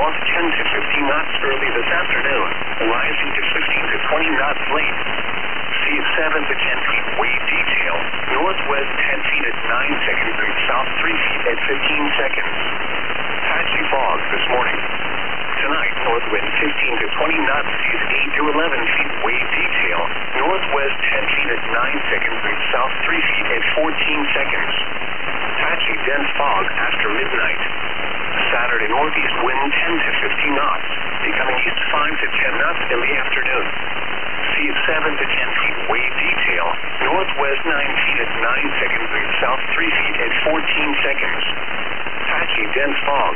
north 10 to 15 knots early this afternoon, rising to 15 to 20 knots late. Seas 7 to 10 feet wave detail, northwest 10 feet at 9 seconds and south 3 feet at 15 seconds. Patchy fog this morning. Tonight, north wind 15 to 20 knots, seas 8 to 11 feet wave detail, northwest 10 feet at 9 seconds and south 3 feet at 14 seconds. Patchy dense fog after midnight. Saturday northeast wind 10 to 15 knots, becoming east 5 to 10 knots in the afternoon. Seas 7 to 10 feet wave detail, northwest 9 feet at 9 seconds and south 3 feet at 14 seconds. Patchy dense fog.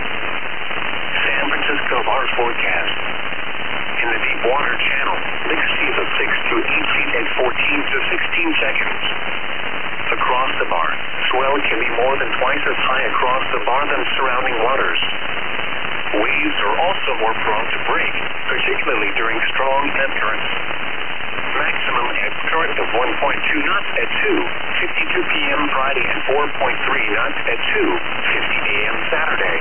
San Francisco bar forecast. In the deep water channel, mixed seas of 6 to 8 feet at 14 to 16 seconds. Across the bar, swell can be more than twice as high across the bar than surrounding waters. Waves are also more prone to break, particularly during strong ebb currents. Maximum ebb current of 1.2 knots at 2:52 p.m. Friday and 4.3 knots at 2:50 a.m. Saturday.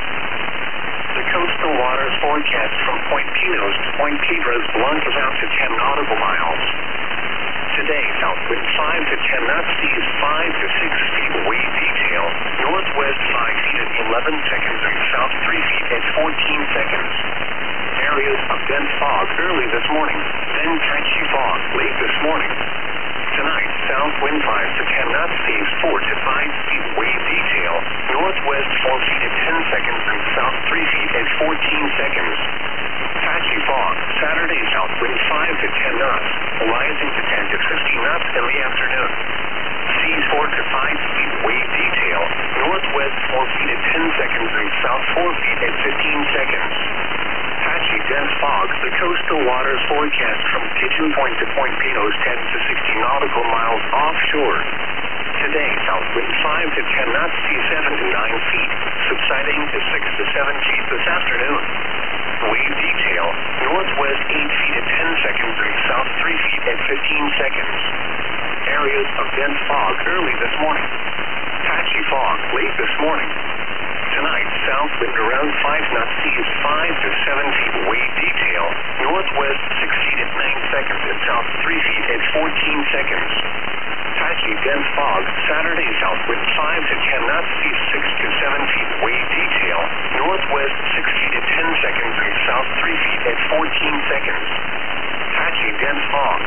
The coastal waters forecast from Point Pinos to Point Piedras launches out to 10 nautical miles. Today, south wind 5 to 10 knots, seas 5 to 6 feet wave detail, northwest 5 feet at 11 seconds and south 3 feet at 14 seconds. Areas of dense fog early this morning, then patchy fog late this morning. Tonight, south wind 5 to 10 knots, seas 4 to 5 feet wave detail, northwest 4 feet at 10 seconds and south 3 feet at 14 seconds. Patchy fog, Saturday south wind 5 to 10 knots, rising to 10 to 15 knots in the afternoon. Seas 4 to 5 feet wave detail, northwest 4 feet at 10 seconds and south 4 feet at 15 seconds. Patchy dense fog, the coastal waters forecast from Pigeon Point to Point Pinos 10 to 60 nautical miles offshore. Today, south wind 5 to 10 knots, seas 7 to 9 feet, subsiding to 6 to 7 feet this afternoon. Wave detail, northwest 8 feet at 10 seconds and south 3 feet at 15 seconds. Areas of dense fog early this morning. Patchy fog late this morning. Tonight, south wind around 5 knots, seas 5 to 7 feet wave detail, northwest 6 feet at 9 seconds and south 3 feet at 14 seconds. Patchy dense fog, Saturday south wind 5 to 10 knots, seas 6 to 7 feet wave detail, northwest 6 feet at 10 seconds and south 3 feet at 14 seconds. Patchy dense fog.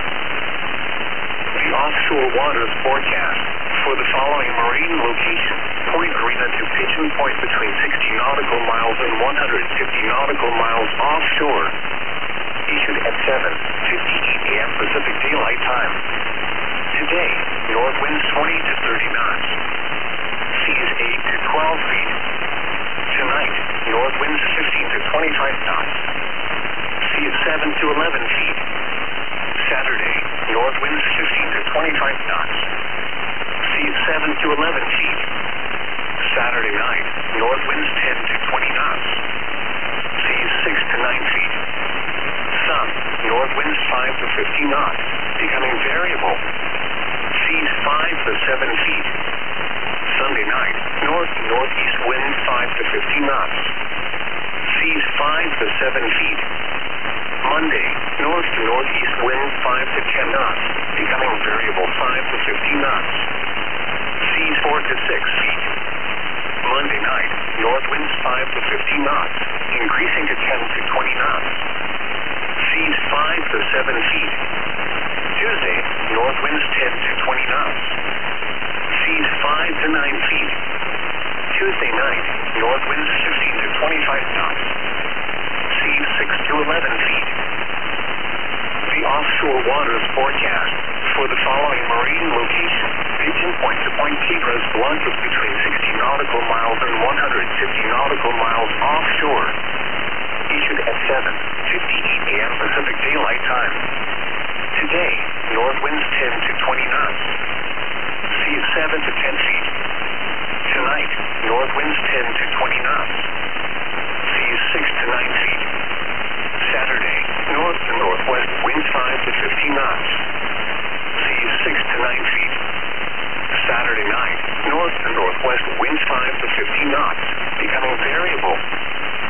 The offshore waters forecast for the following marine location: Point Arena to Pigeon Point between 60 nautical miles and 150 nautical miles offshore. Issued at 7:58 a.m. Pacific Daylight Time. Today, north winds 20 to 30 knots. Seas 8 to 12 feet. Tonight, north winds 15 to 25 knots. Seas 7 to 11 feet. Saturday, north winds 15 to 25 knots. Seas 7 to 11 feet. Saturday night, north winds 10 to 20 knots. Seas 6 to 9 feet. Sun, north winds 5 to 50 knots, becoming variable. Seas 5 to 7 feet. Sunday night, north to northeast wind 5 to 50 knots. Seas 5 to 7 feet. Monday, north to northeast wind 5 to 10 knots, becoming variable 5 to 50 knots. Seas 4 to 6 feet. Monday night, north winds 5 to 50 knots, increasing to 10 to 20 knots. Seas 5 to 7 feet. Tuesday, north winds 10 to 20 knots. Seas 5 to 9 feet. Tuesday night, north winds 15 to 25 knots. Seas 6 to 11 feet. The offshore waters forecast for the following marine location: Pigeon Point to Point Piedras launches between 60 nautical miles and 150 nautical miles offshore. Issued at 7:58 a.m. Pacific Daylight Time. Today, north winds 10 to 20 knots. Seas 7 to 10 feet. Tonight, north winds 10 to